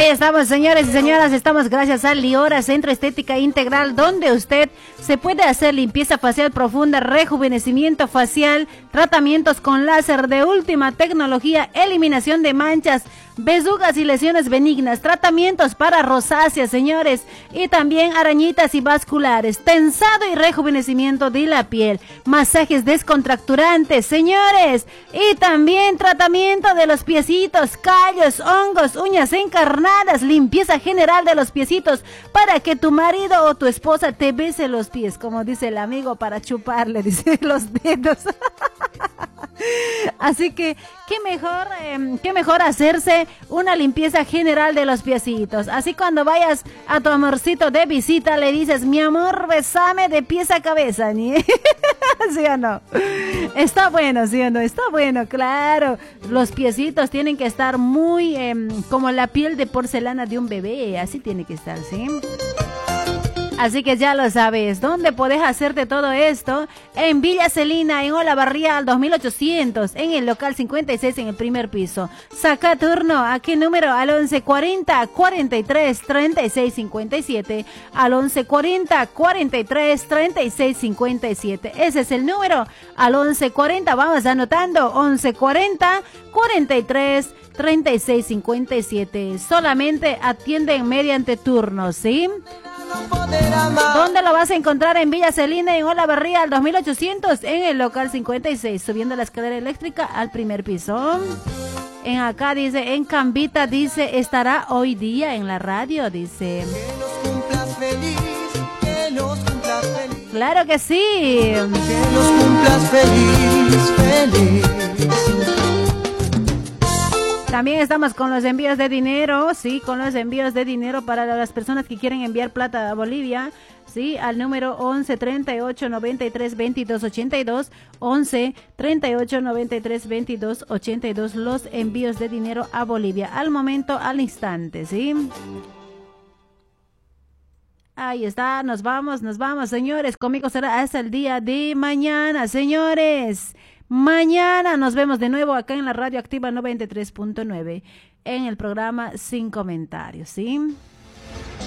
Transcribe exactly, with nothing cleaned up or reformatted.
Ahí estamos, señores y señoras, estamos gracias a Liora, Centro Estética Integral, donde usted se puede hacer limpieza facial profunda, rejuvenecimiento facial, tratamientos con láser de última tecnología, eliminación de manchas, verrugas y lesiones benignas, tratamientos para rosácea, señores, y también arañitas y vasculares, tensado y rejuvenecimiento de la piel, masajes descontracturantes, señores, y también tratamiento de los piecitos, callos, hongos, uñas encarnadas, limpieza general de los piecitos para que tu marido o tu esposa te bese los pies, como dice el amigo, para chuparle, dice, los dedos. Así que qué mejor, eh, qué mejor hacerse una limpieza general de los piecitos. Así cuando vayas a tu amorcito de visita le dices, mi amor, besame de pies a cabeza, ¿sí? ¿Sí o no? Está bueno, ¿sí o no? Está bueno, claro. Los piecitos tienen que estar muy eh, como la piel de porcelana de un bebé, así tiene que estar, ¿sí? Así que ya lo sabes, ¿dónde podés hacerte todo esto? En Villa Celina, en Olavarría al dos mil ochocientos, en el local cincuenta y seis en el primer piso. Saca turno, ¿a qué número? Al once cuarenta, cuarenta y tres, treinta y seis cincuenta y siete, al once cuarenta, cuarenta y tres, treinta y seis cincuenta y siete. Ese es el número, al once cuarenta, vamos anotando, once cuarenta, cuarenta y tres, treinta y seis cincuenta y siete. Solamente atienden mediante turnos, ¿sí? ¿Dónde lo vas a encontrar? En Villa Celina, en Olavarría, al dos mil ochocientos, en el local cincuenta y seis, subiendo la escalera eléctrica al primer piso. En acá dice, en Cambita, dice, estará hoy día en la radio, dice. Que los cumplas feliz, que los cumplas feliz. Claro que sí. Que los cumplas feliz, feliz. También estamos con los envíos de dinero, sí, con los envíos de dinero para las personas que quieren enviar plata a Bolivia, sí, al número once, treinta y ocho, noventa y tres, veintidós, ochenta y dos, once, treinta y ocho, noventa y tres, veintidós, ochenta y dos, los envíos de dinero a Bolivia, al momento, al instante, sí. Ahí está, nos vamos, nos vamos, señores, conmigo será hasta el día de mañana, señores. Mañana nos vemos de nuevo acá en la Radio Activa noventa y tres punto nueve en el programa Sin Comentarios, ¿sí?